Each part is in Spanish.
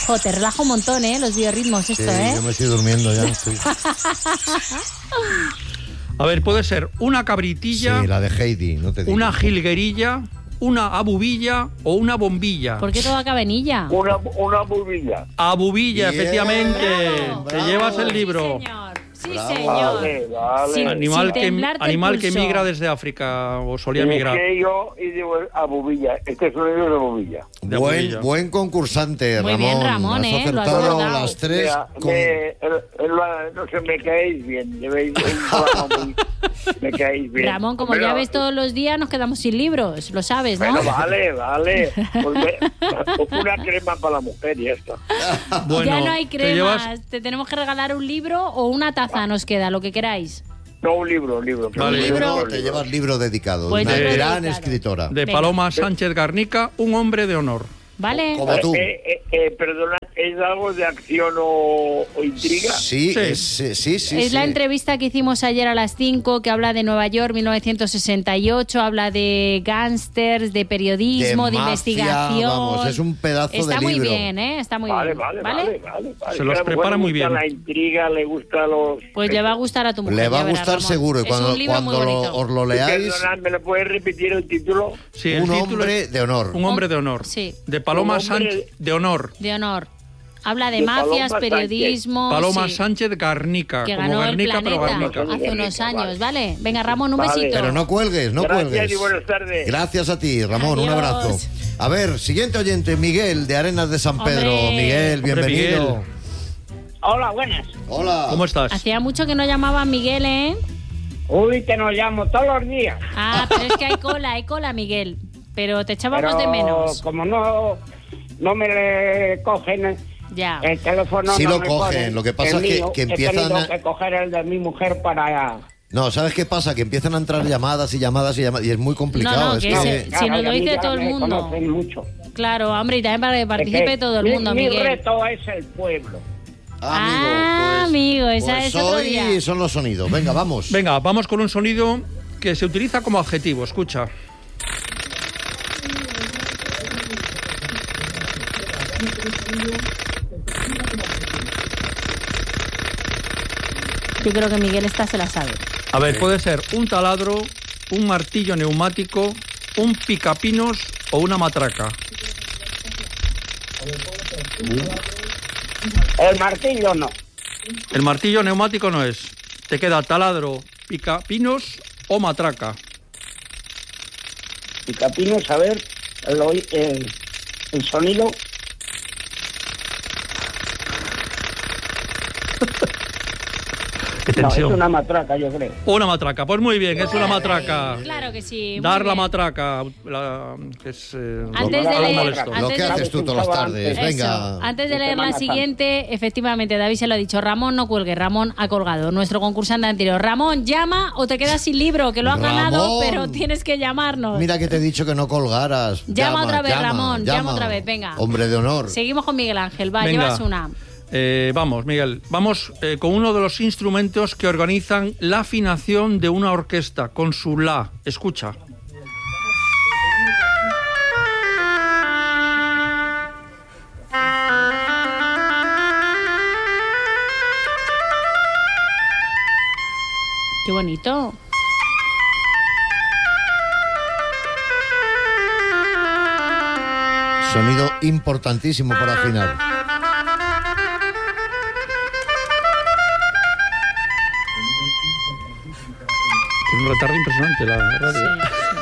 Jo, te relaja un montón, los biorritmos esto, Sí, yo me estoy durmiendo ya. A ver, puede ser una cabritilla, Sí, la de Heidi, no te digo. una jilguerilla, una abubilla o una bombilla. ¿Por qué todo acaba en illa? Una bubilla. Abubilla, Bien, efectivamente. bravo, Te bravo. llevas el libro. Sí, señor. Sí, Bravo. señor. Vale. Sí. Animal, Sin temblarte el animal que pulso. migra desde África o solía migrar. Dije yo y digo a bubilla. Este sonido es de bubilla. De abubilla. Buen concursante, Muy Ramón. bien, Ramón, Has lo has acertado logrado. las tres. Mira, no sé, me caéis bien. Llevéis un programa muy... Me caéis bien. Ramón, como Pero- ya ves todos los días, nos quedamos sin libros, lo sabes, ¿no? Bueno, vale. Pues una crema para la mujer y esto. Bueno, ya no hay te cremas, llevas- te tenemos que regalar un libro o una taza, nos queda, lo que queráis. No, un libro. Vale. libro. Te llevas libro dedicado. Pues Una libro gran dedicado. escritora. de Venga. Paloma Sánchez Garnica, un hombre de honor. ¿Vale? Como tú. Perdona, ¿es algo de acción o intriga? Sí, Sí. sí. Es la entrevista que hicimos ayer a las 5, que habla de Nueva York, 1968, habla de gángsters, de periodismo, de mafia, investigación. Vamos, es un pedazo Está de muy libro. bien, Está muy Vale. bien. Se los A la mujer prepara le muy gusta bien. La intriga, le gusta los... Pues le va a gustar a tu mujer. Le va ya a verás, gustar Ramón. seguro. Y Es cuando, un libro muy bonito. os lo leáis, Perdonad, ¿me lo puedes repetir el título? Sí, el un título hombre es de honor. Un hombre de honor. Sí. De Paloma Un hombre Sánchez de honor. De honor. Habla de De mafias, Paloma periodismo. Paloma sí, Sánchez Garnica. que Como ganó el Garnica, pero planeta Garnica. hace unos años, Vale. ¿vale? Venga, Ramón, un Vale. besito. Pero no cuelgues, no Gracias cuelgues. y buenas tardes. Gracias a ti, Ramón. Un Adiós. abrazo. A ver, siguiente oyente, Miguel, de Arenas de San Pedro. Hombre. Miguel, Hombre, bienvenido. Miguel. Hola, buenas. Hola. ¿Cómo estás? Hacía mucho que no llamaba Miguel, ¿eh? Uy, que nos llamo todos los días. Ah, pero es que hay cola, Miguel. Pero te echábamos de menos. Como no me le cogen Ya. el teléfono, Sí no lo me cogen, ponen lo que pasa el es mío. que empiezan He tenido a- que coger el de mi mujer para... No, ¿sabes qué pasa? Que empiezan a entrar llamadas y es muy complicado. No, es que que... ese- si nos lo a mí dice ya todo el me mundo. conocen mucho. Claro, hombre, y también para que participe Es que todo el mundo, mi Miguel. reto es el pueblo. Amigo, esa pues es otro hoy día. son los sonidos. Venga, vamos. Venga, vamos con un sonido que se utiliza como adjetivo. Escucha. Yo creo que Miguel esta se la sabe. A ver, puede ser un taladro, un martillo neumático, un picapinos o una matraca. El martillo no. El martillo neumático no es. Te queda taladro, picapinos o matraca. Y Capinos, a ver, el sonido. Qué No, es tensión. una matraca, yo creo. Una matraca, pues muy bien, es una matraca. Claro que sí. muy Dar la bien. matraca, que es Antes de algo leer- molesto. antes Lo que de- haces tú todas las tardes. Eso. Venga. Antes de De leer la Semana siguiente, efectivamente, David se lo ha dicho. Ramón, no cuelgue. Ramón ha colgado. Nuestro concursante anterior. Ramón, llama o te quedas sin libro, que lo has ganado, Ramón. pero tienes que llamarnos. Mira que te he dicho que no colgaras. Llama otra vez, Ramón, llama otra vez, venga. Hombre de honor. Seguimos con Miguel Ángel. Va, Venga. llevas una. Vamos, Miguel, vamos con uno de los instrumentos que organizan la afinación de una orquesta, con su la. Escucha. Qué bonito. Sonido importantísimo para afinar. Tiene un retardo impresionante la radio. Sí, sí.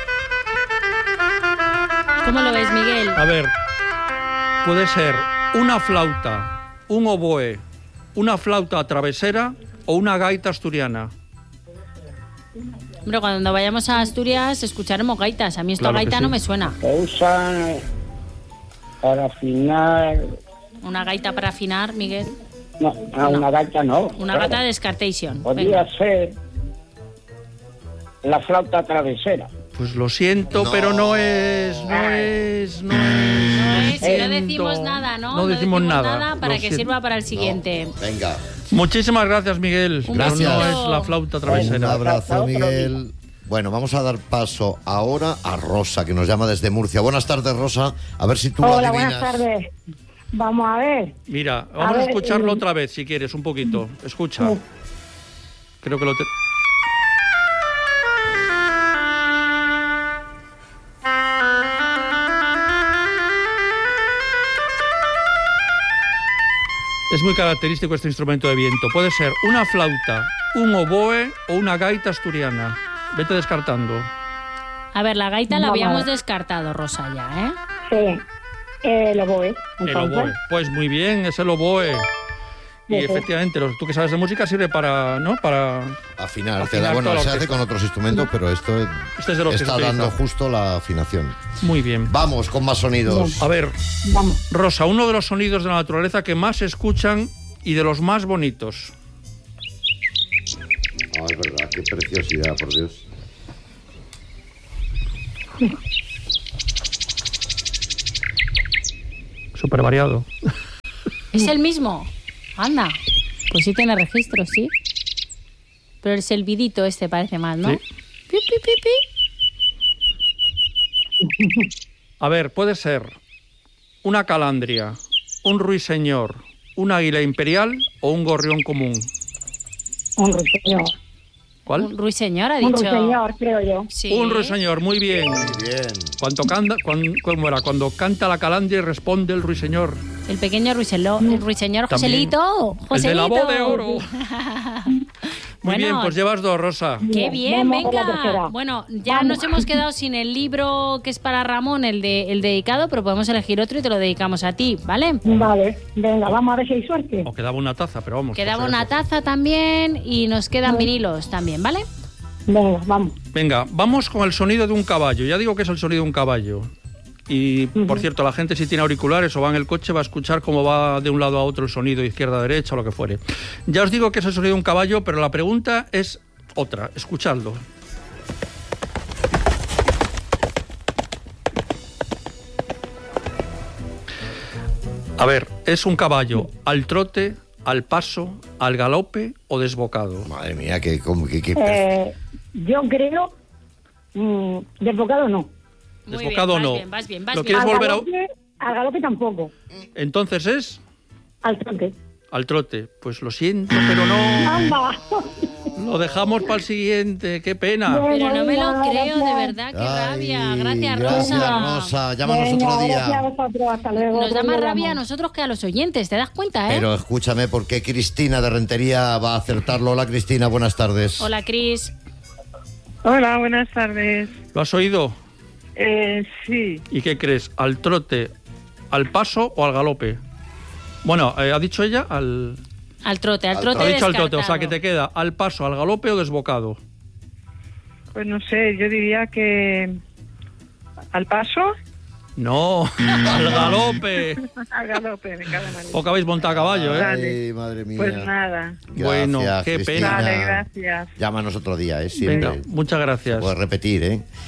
¿Cómo lo ves, Miguel? A ver, puede ser una flauta, un oboe, una flauta travesera o una gaita asturiana. Hombre, cuando vayamos a Asturias escucharemos gaitas. A mí esto Claro que gaita sí. no me suena. Se usan para afinar... Una gaita para afinar, Miguel. No, una gaita no. Una claro. gaita de Descartation. Podría Venga. ser la flauta travesera. Pues lo siento, No. pero no es. No es, si no decimos nada, ¿no? No decimos nada. para Lo que siento. sirva para el siguiente. Venga. Muchísimas gracias, Miguel. Un Pero besito. no es la flauta Un travesera. abrazo, Otro Miguel. Bueno, vamos a dar paso ahora a Rosa, que nos llama desde Murcia. Buenas tardes, Rosa. A ver si tú lo Hola, adivinas. buenas tardes. Vamos a ver. Mira, vamos a ver, escucharlo otra vez, si quieres, un poquito. Escucha. Sí. Creo que lo... Es muy característico este instrumento de viento. Puede ser una flauta, un oboe o una gaita asturiana. Vete descartando. A ver, la gaita la Vamos a habíamos ver. descartado, Rosa, ya, ¿eh? Sí. El oboe. El Entonces, oboe. Pues muy bien, es el oboe. Y Sí, sí. efectivamente, tú que sabes de música sirve para, ¿no? Para... Afinar. Afinar Bueno, toda la se hace orquesta. con otros instrumentos, pero esto Este es de los que se está utiliza. dando justo la afinación. Muy bien. Vamos con más sonidos. A ver, Vamos. Rosa, uno de los sonidos de la naturaleza que más se escuchan y de los más bonitos. Ay, verdad, qué preciosidad, por Dios. Súper variado. ¿Es el mismo? Anda. Pues sí tiene registro, sí. Pero el silbidito este parece más, ¿no? Sí. Pi, pi, pi, pi. A ver, puede ser una calandria, un ruiseñor, un águila imperial o un gorrión común. Un ruiseñor. ¿Cuál? Un ruiseñor ha Un dicho. ruiseñor, creo yo. Sí. Un ruiseñor, muy bien. Muy bien. Cuando canta la calandria y responde el ruiseñor. El pequeño ruiseñor También. Joselito. El de la Joselito. voz de oro. Muy Bueno, bien, pues llevas dos, Rosa. Qué bien, Vamos por la venga. tercera. Bueno, ya Vamos. nos hemos quedado sin el libro que es para Ramón, el dedicado, pero podemos elegir otro y te lo dedicamos a ti, ¿vale? Vale, venga, vamos a ver si hay suerte. O quedaba una taza, pero vamos. Quedaba por si una acaso. taza también y nos quedan vinilos también, ¿vale? Venga, vamos. Venga, vamos con el sonido de un caballo. Ya digo que es el sonido de un caballo. Y, por cierto, la gente si tiene auriculares o va en el coche va a escuchar cómo va de un lado a otro el sonido, izquierda a derecha o lo que fuere. Ya os digo que es el sonido de un caballo, pero la pregunta es otra. Escuchadlo. A ver, ¿es un caballo al trote, al paso, al galope o desbocado? Madre mía, qué Yo creo... desbocado no. Muy Desbocado bien, no. vas bien, vas bien, vas ¿Lo bien. quieres volver a...? Al galope tampoco. Entonces es Al trote. al trote. Pues lo siento, pero no. ¡Anda! Lo dejamos para el siguiente. Qué pena. Pero no me lo Venga, creo, de gracias. verdad, qué rabia. Gracias, Gracias, Rosa. Rosa. Llámanos Venga, otro gracias a día. vosotros, hasta luego. Nos da Otro más día rabia a vamos. nosotros que a los oyentes, ¿te das cuenta, eh? Pero escúchame, ¿por qué Cristina de Rentería va a acertarlo? Hola, Cristina, buenas tardes. Hola, Cris. Hola, buenas tardes. ¿Lo has oído? Sí, ¿Y qué crees? ¿Al trote, al paso o al galope? Bueno, ha dicho ella al... Al trote, al Al trote Ha dicho al trote, o sea descartado. que te queda al paso, al galope o desbocado. pues no sé, yo diría que al paso, No, al galope. al galope, me cago en la leche. Poco habéis montado a caballo, ¿eh? Ay, madre mía. Pues nada. Bueno, qué Cristina. pena. Vale, gracias. Llámanos otro día, ¿eh? Siempre. Venga, muchas gracias. Puedes repetir,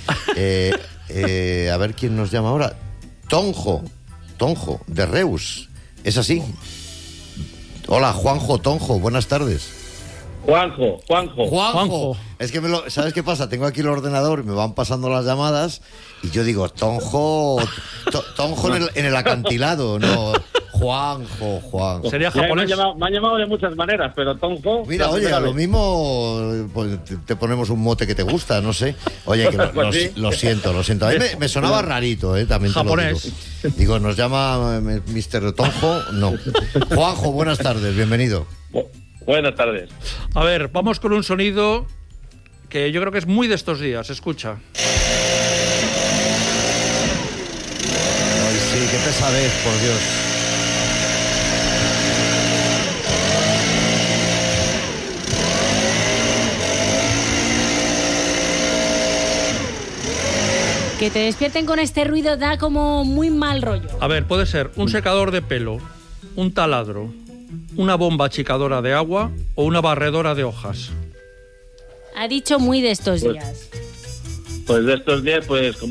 a ver quién nos llama ahora. Tonjo, de Reus. ¿Es así? Hola, Juanjo Tonjo, buenas tardes. Juanjo. Juanjo. Es que ¿sabes qué pasa? Tengo aquí el ordenador, me van pasando las llamadas y yo digo, Tonjo en el acantilado, no, Juanjo. Sería Me han, japonés. llamado de muchas maneras, pero Tonjo... Mira, la oye, primera a lo vez. mismo pues, te ponemos un mote que te gusta, no sé. Oye, que Pues sí. lo siento. A mí me sonaba rarito, también te lo Japonés. digo, ¿nos llama Mr. Tonjo? No. Juanjo, buenas tardes, bienvenido. Buenas tardes. A ver, vamos con un sonido que yo creo que es muy de estos días. Escucha. Ay, sí, qué pesadez, por Dios. Que te despierten con este ruido da como muy mal rollo. A ver, puede ser un secador de pelo, un taladro, una bomba achicadora de agua o una barredora de hojas. Ha dicho muy de estos Pues- días. Pues de estos días,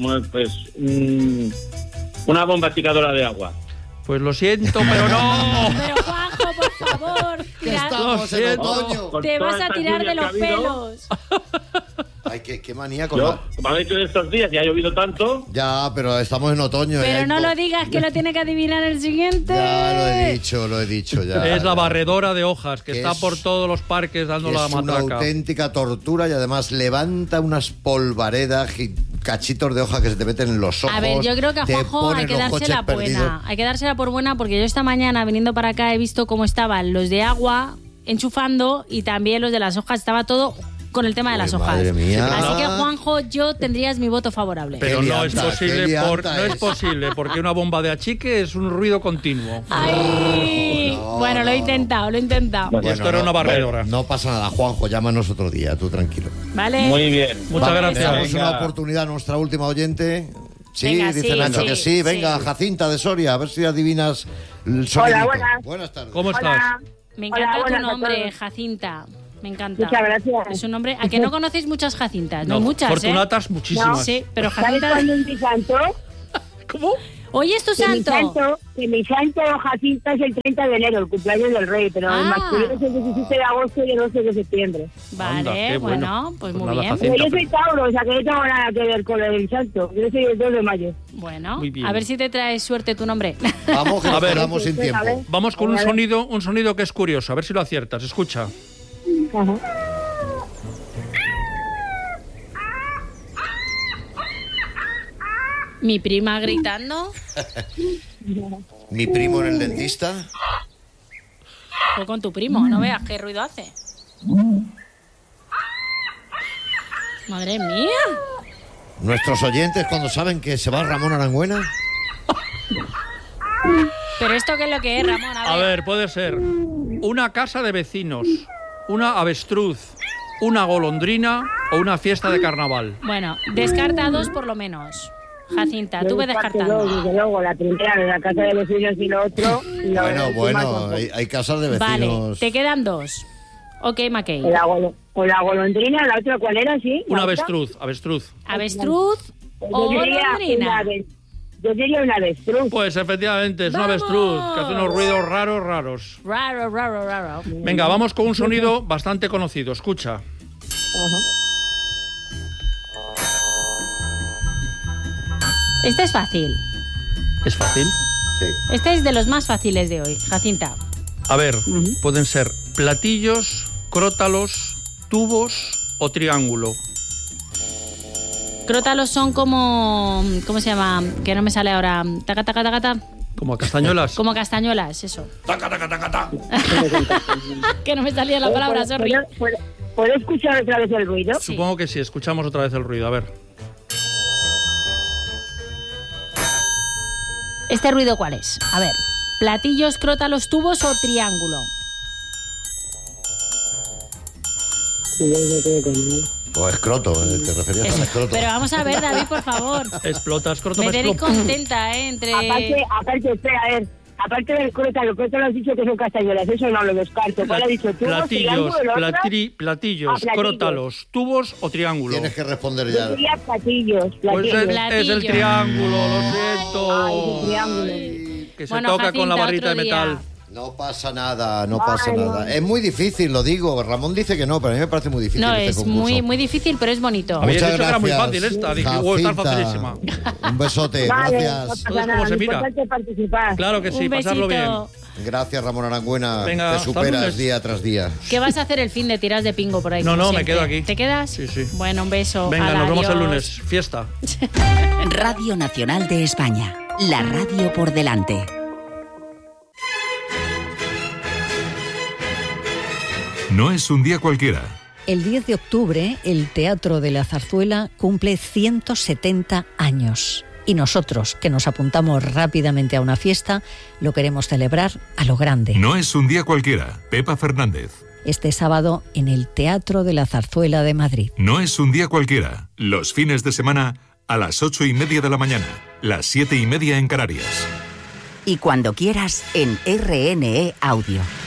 una bomba achicadora de agua. Pues lo siento, pero no. Pero Juanjo, por favor, Que tira- estamos en siento. otoño. Con te todas vas a estas tirar de lluvias los que ha habido, pelos. Ay, qué manía con Yo, como han dicho de estos días y ha llovido tanto, Ya, pero estamos en otoño. Pero no hay lo digas, que lo tiene que adivinar el siguiente. Ya lo he dicho ya. Es la barredora de hojas que Que está es- por todos los parques dando la Es una matraca. auténtica tortura y además levanta unas polvaredas y cachitos de hoja que se te meten en los ojos. A ver, yo creo que a te Juanjo ponen hay que los dársela coches buena. perdidos. Hay que dársela por buena porque yo esta mañana viniendo para acá he visto cómo estaban los de agua enchufando y también los de las hojas. Estaba todo con el tema de las Uy, hojas. madre mía. Así que, Juanjo, yo tendrías mi voto favorable. Pero Qué no es lianta, posible, qué lianta no es es. posible, porque una bomba de achique es un ruido continuo. ¡Ay! No, bueno, lo he intentado, lo he intentado. Y esto era una barredora. No pasa nada, Juanjo, llámanos otro día, tú tranquilo. ¿Vale? muy bien. Muchas Vamos. gracias. Le damos Venga. una oportunidad a nuestra última oyente. Sí, Venga, dice sí, Nacho sí, que sí. Venga, sí. Jacinta de Soria, a ver si adivinas el sonidito. buenas. Buenas tardes. ¿Cómo estás? Hola. Me encanta Hola, tu buenas a nombre, todos. Jacinta. Me encanta. Muchas gracias. Es un nombre... ¿A que no conocéis muchas Jacintas? No, hay muchas, Fortunatas, ¿eh? muchísimas. Sí, pero ¿Sabes Jacinta... cuándo es mi santo? ¿Cómo? Hoy es tu santo. Que mi santo Jacinta es el 30 de enero, el cumpleaños del rey, pero el Ah. masculino es el 17 de agosto y el 12 de septiembre. Vale, Anda, qué bueno, pues Pues muy nada, bien. Jacinta. Pero yo soy Tauro, o sea que no tengo nada que ver con el santo. Yo soy el 2 de mayo. Bueno, Muy bien. a ver si te traes suerte tu nombre. Vamos, que A nos ver. quedamos sin A ver. tiempo. Vamos con un sonido que es curioso, a ver si lo aciertas. Escucha. Ajá. Mi prima gritando. Mi primo en el dentista. Fue con tu primo, no veas qué ruido hace. Madre mía. Nuestros oyentes cuando saben que se va Ramón Arangüena. Pero esto qué es lo que es, Ramón. A ver, puede ser una casa de vecinos, una avestruz, una golondrina o una fiesta de carnaval. Bueno, descarta dos por lo menos. Jacinta, tú Yo ve descarto descartando. dos, desde luego, la primera de la casa de vecinos y lo otro. y lo Bueno, demás, bueno, hay casas de Vale, vecinos. te quedan dos. Ok, McKay. O la golondrina, la otra, ¿cuál era? ¿Sí? Una ¿La otra? avestruz. ¿Avestruz o Yo diría golondrina? yo diría una avestruz. Pues efectivamente, es una ¡Vamos! avestruz que hace unos ruidos raros. Raro, raro, raro. Venga, vamos con un sonido bastante conocido. Escucha. Ajá. Este es fácil. ¿Es fácil? Sí. Este es de los más fáciles de hoy, Jacinta. A ver, pueden ser platillos, crótalos, tubos o triángulo. Crótalos son como... ¿Cómo se llama? Que no me sale ahora. Taca, taca, taca, taca. Como castañuelas. Como castañuelas, eso. Taca, taca, taca, taca. Que no me salía la palabra, sorry. ¿Puedo escuchar otra vez el ruido? Sí. Supongo que sí, escuchamos otra vez el ruido. A ver. ¿Este ruido cuál es? A ver. Platillos, crótalos, tubos o triángulo. O escroto, te referías al escroto. Pero vamos a ver, David, por favor. Explota, escroto, Me tenéis explota. contenta, ¿eh? Entre... Aparte, espera, a ver. Aparte del crótalo, lo has dicho que son castañuelas, eso no lo descarto. ¿Cuál has dicho tú? Platillos, platillos, platillos. crótalos, tubos o triángulo. Tienes que responder Yo ya. diría platillos, Pues platillos. es el triángulo, lo siento. Ay, el triángulo. Que se Bueno, toca con la Jacinta, barrita de otro día. metal. No pasa nada, no pasa Ay, nada. Es muy difícil, lo digo. Ramón dice que no, pero a mí me parece muy difícil No, este es concurso. muy, muy difícil, pero es bonito. Habéis Muchas dicho que era muy gracias, fácil esta. Dije, está Jacinta. facilísima. Un besote, Vale, gracias. no pasa ¿Cómo nada, se lo mira? importante es participar. Claro que sí, Un pasarlo bien. besito. Gracias, Ramón Arangüena. Venga, Te hasta superas lunes. día tras día. ¿Qué vas a hacer el fin de tiras de pingo por ahí? No, como no, me siempre? quedo aquí. ¿Te quedas? Sí, sí. Bueno, un beso. Venga, Hala, nos vemos el adiós. lunes. Fiesta. Radio Nacional de España. La radio por delante. No es un día cualquiera. El 10 de octubre, el Teatro de la Zarzuela cumple 170 años. Y nosotros, que nos apuntamos rápidamente a una fiesta, lo queremos celebrar a lo grande. No es un día cualquiera. Pepa Fernández. Este sábado en el Teatro de la Zarzuela de Madrid. No es un día cualquiera. Los fines de semana a las 8:30 de la mañana. Las 7:30 en Canarias. Y cuando quieras en RNE Audio.